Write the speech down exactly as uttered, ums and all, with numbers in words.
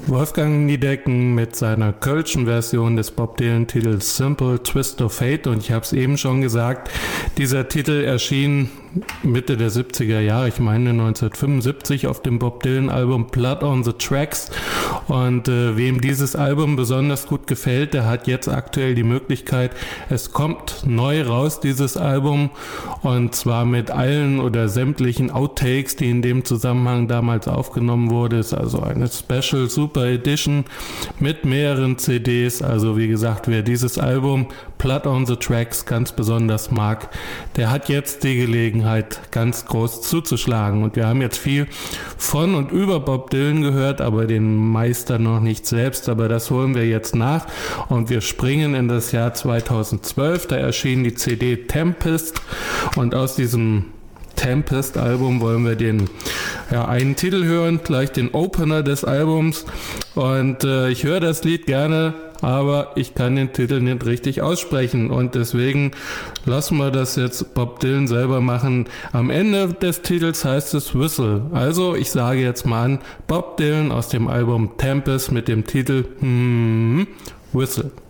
Wolfgang Niedecken mit seiner kölschen Version des Bob Dylan-Titels Simple Twist of Fate. Und ich habe es eben schon gesagt, dieser Titel erschien Mitte der siebziger Jahre, ich meine neunzehnhundertfünfundsiebzig, auf dem Bob Dylan-Album Blood on the Tracks. Und äh, wem dieses Album besonders gut gefällt, der hat jetzt aktuell die Möglichkeit, es kommt neu raus, dieses Album, und zwar mit allen oder sämtlichen Outtakes, die in dem Zusammenhang damals aufgenommen wurde. Es ist also eine Special Super Edition mit mehreren C Ds. Also wie gesagt, wer dieses Album Blood on the Tracks ganz besonders mag, der hat jetzt die Gelegenheit, ganz groß zuzuschlagen. Und wir haben jetzt viel von und über Bob Dylan gehört, aber den Meister noch nicht selbst. Aber das holen wir jetzt nach und wir springen in das Jahr zweitausendzwölf. Da erschien die C D Tempest und aus diesem Tempest-Album wollen wir den ja, einen Titel hören, gleich den Opener des Albums. Und äh, ich höre das Lied gerne, aber ich kann den Titel nicht richtig aussprechen. Und deswegen lassen wir das jetzt Bob Dylan selber machen. Am Ende des Titels heißt es Whistle. Also ich sage jetzt mal an, Bob Dylan aus dem Album Tempest mit dem Titel hmm, Whistle.